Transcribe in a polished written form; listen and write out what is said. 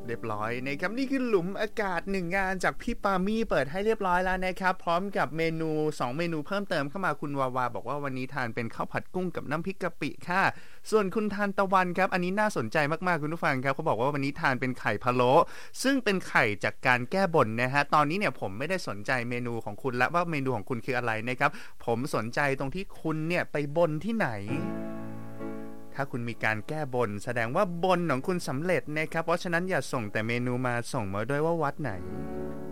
เรียบร้อยนะครับนี่คือหลุมอากาศ1งานจากพี่ปามี่เปิดให้เรียบร้อยแล้วนะครับพร้อมกับเมนู2เมนูเพิ่มเติมเข้ามาคุณวาวาบอกว่าวันนี้ทานเป็นข้าวผัดกุ้งกับน้ำพริกกะปิค่ะส่วนคุณทานตะวันครับอันนี้น่าสนใจมากๆคุณผู้ฟังครับเขาบอกว่าวันนี้ทานเป็นไข่พะโล้ซึ่งเป็นไข่จากการแก้บนนะฮะตอนนี้เนี่ยผมไม่ได้สนใจเมนูของคุณและว่าเมนูของคุณคืออะไรนะครับผมสนใจตรงที่คุณเนี่ยไปบนที่ไหนถ้าคุณมีการแก้บนแสดงว่าบนของคุณสำเร็จนะครับเพราะฉะนั้นอย่าส่งแต่เมนูมาส่งมาด้วยว่าวัดไหน